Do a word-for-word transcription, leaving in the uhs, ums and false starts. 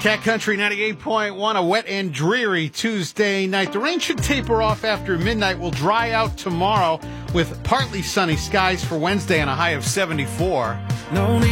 Cat Country ninety-eight point one, a wet and dreary Tuesday night. The rain should taper off after midnight. Will dry out tomorrow with partly sunny skies for Wednesday and a high of seventy-four. No need